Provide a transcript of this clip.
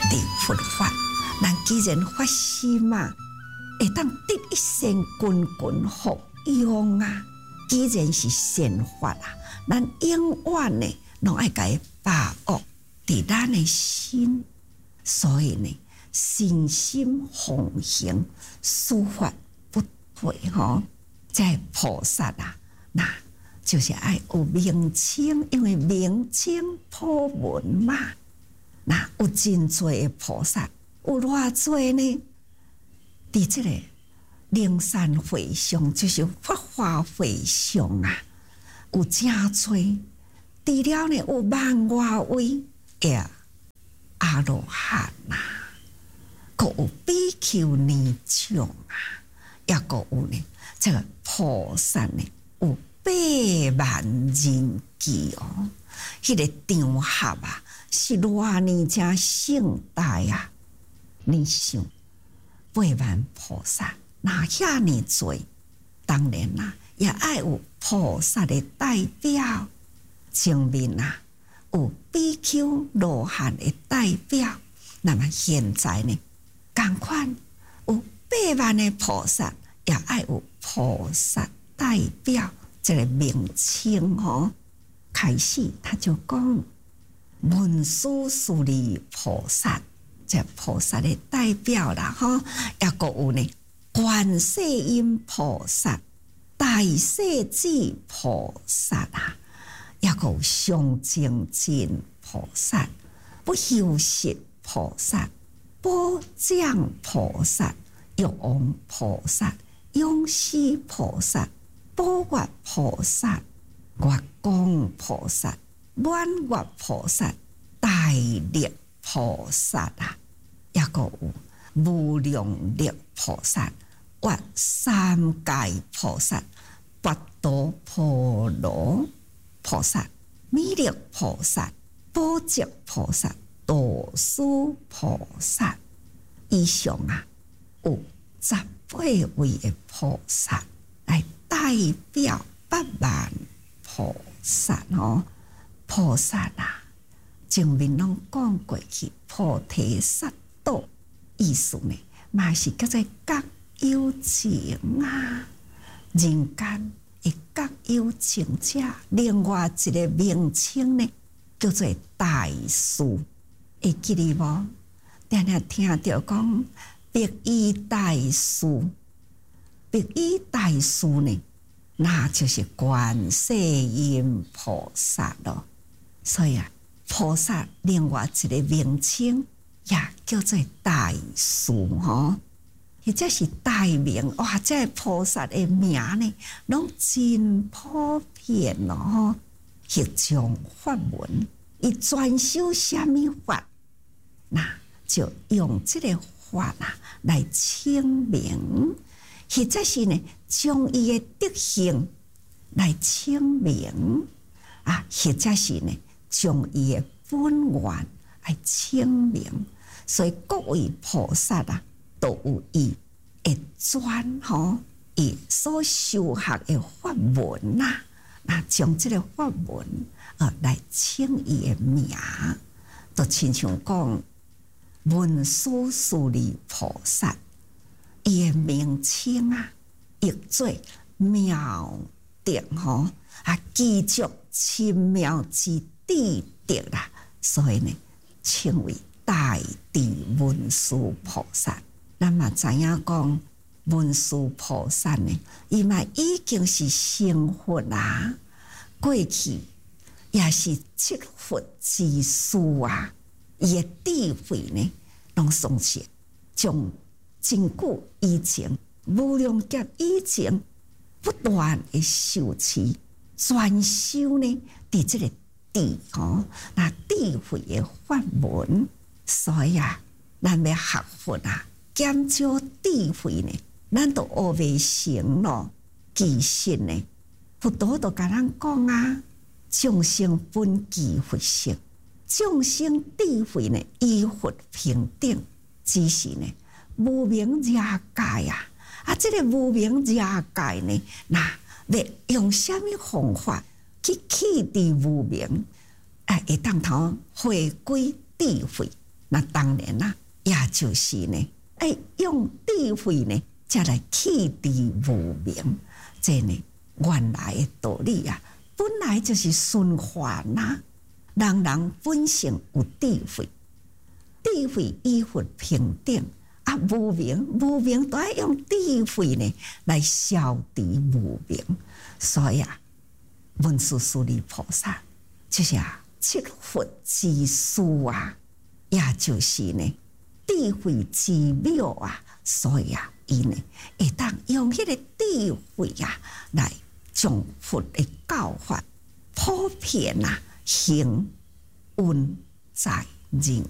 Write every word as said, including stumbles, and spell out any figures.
的佛法。咱既然发心嘛，会当得一生滚滚福用啊！既然是善法啊，咱永远呢，拢爱甲伊把握伫咱的心。所以呢，信心奉行，诸法不退吼。在菩萨啊，那就是爱有名称，因为名称普闻嘛。那有真多的菩萨，有偌多呢？伫这个灵山会上，就是法华会上啊，有真多。除了呢，有万外位呀。阿罗汉呐，佫有比丘尼众啊，也佫有呢，这个菩萨呢有八万人计哦。迄、那个场合啊，是偌尼正盛大啊！你想，八万菩萨那遐尼多，当然啦，也爱有菩萨的代表前面啊。有比丘罗汉的代表，那么现在呢，同款有八万的菩萨，也爱有菩萨代表这个名称哦。开始他就讲文殊师利菩萨，这菩萨的代表啦，哈，也个有呢，观世音菩萨、大势至菩萨啊。也有上清净菩萨、不休息菩萨、宝藏菩萨、玉王菩萨、勇士菩萨、宝月菩萨、月光菩萨、满月菩萨、大力菩萨啊，也有无量力菩萨、月三界菩萨、八多婆罗菩萨、弥勒菩萨、宝积菩萨、多殊菩萨，以上啊有十八位的菩萨来代表八万菩萨哦。菩萨啊，前面拢讲过去，菩提萨埵意思呢，嘛是叫做觉有情啊，人间。觉有情者，另外一个名称呢，叫做大士。会记得无？定定听到讲白衣大士，白衣大士呢，那就是观世音菩萨咯。所以啊，菩萨另外一个名称也叫做大士吼。或者是大名哇，这菩萨的名呢，拢真普遍咯。迄种法文，伊专修什么法，那就用这个法啊来称名；或者是呢，将伊的德行来称名啊；或者是呢，将伊的本源来称名。所以各位菩萨啊，都有伊会专吼，伊所修学的法文呐，那将这个法文呃来称伊的名，就亲像讲文殊师利菩萨，伊的名称啊，译做妙德吼啊，具足深妙之智德啦，所以呢，称为大智文殊菩萨。咱嘛知影讲文殊菩萨呢，伊嘛已经是成佛啦，过去也是七佛之师啊，伊的智慧呢，拢算是从真久以前无量劫以前不断的修持专修呢，伫这个智吼，那智慧的法门，所以啊，咱要学佛啊。减少智慧呢，咱都学未成咯。其实呢，佛陀都甲咱讲啊，众生本具佛性，众生智慧呢，与佛平等。只是呢，无明邪界啊，啊，这个无明邪界呢，那要用什么方法去弃除无明？啊，会当头回归智慧， 那当然啦，也就是呢，哎，用智慧呢，才来启迪无明。这呢，原来的道理啊，本来就是循环呐。人人本性有智慧，智慧与佛平等啊。无明，无明都要用智慧呢来消除无明。所以啊，文殊师利菩萨就是啊，七佛之师啊，也就是呢，智慧之妙啊。所以啊，伊呢会当用迄个智慧啊，来将佛的教法普遍啊行运在人